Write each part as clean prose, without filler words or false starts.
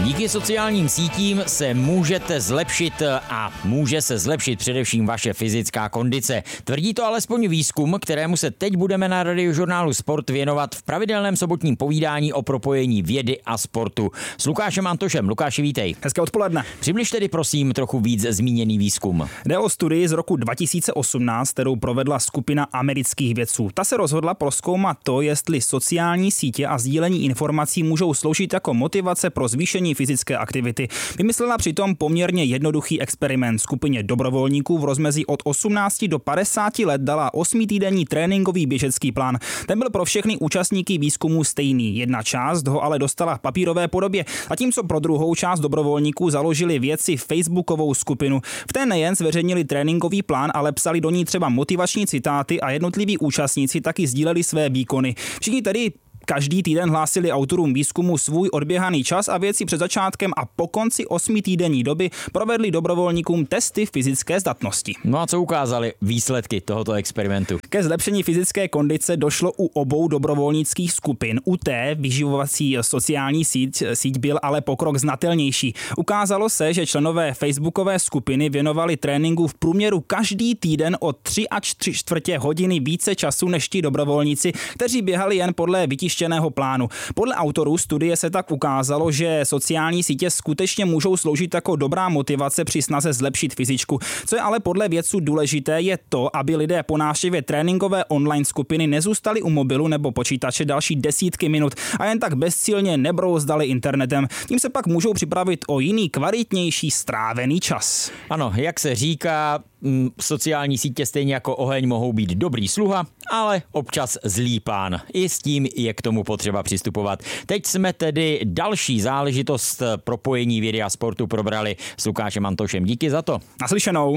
Díky sociálním sítím se můžete zlepšit a může se zlepšit především vaše fyzická kondice. Tvrdí to alespoň výzkum, kterému se teď budeme na Radiožurnálu Sport věnovat v pravidelném sobotním povídání o propojení vědy a sportu. S Lukášem Antošem. Lukáši, vítej. Hezké odpoledne. Přibliž tedy prosím trochu víc zmíněný výzkum. Jde o studii z roku 2018, kterou provedla skupina amerických vědců. Ta se rozhodla prozkoumat to, jestli sociální sítě a sdílení informací můžou sloužit jako motivace pro zvýšení fyzické aktivity. Vymyslela přitom poměrně jednoduchý experiment. Skupině dobrovolníků v rozmezí od 18 do 50 let dala 8týdenní tréninkový běžecký plán. Ten byl pro všechny účastníky výzkumu stejný. Jedna část ho ale dostala v papírové podobě, zatímco pro druhou část dobrovolníků založili vědci facebookovou skupinu. V té nejen zveřejnili tréninkový plán, ale psali do ní třeba motivační citáty a jednotliví účastníci taky sdíleli své výkony. Všichni tedy každý týden hlásili autorům výzkumu svůj odběhaný čas a vědci před začátkem a po konci 8týdenní doby provedli dobrovolníkům testy fyzické zdatnosti. No a co ukázaly výsledky tohoto experimentu? Ke zlepšení fyzické kondice došlo u obou dobrovolnických skupin. U té vyživovací sociální síť byl ale pokrok znatelnější. Ukázalo se, že členové facebookové skupiny věnovali tréninku v průměru každý týden o 3 až 3/4 hodiny více času než ti dobrovolníci, kteří běhali jen podle vytištěného plánu. Podle autorů studie se tak ukázalo, že sociální sítě skutečně můžou sloužit jako dobrá motivace při snaze zlepšit fyzičku. Co je ale podle vědců důležité, je to, aby lidé po návštěvě tréninkové online skupiny nezůstali u mobilu nebo počítače další desítky minut a jen tak bezcílně nebrouzdali internetem. Tím se pak můžou připravit o jiný kvalitnější strávený čas. Ano, jak se říká, sociální sítě stejně jako oheň mohou být dobrý sluha, ale občas zlý pán. I s tím je k tomu potřeba přistupovat. Teď jsme tedy další záležitost propojení vědy a sportu probrali s Lukášem Antošem. Díky za to. Naslyšenou.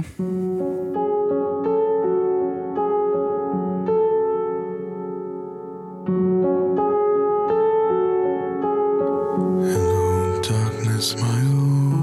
Hello, darkness, my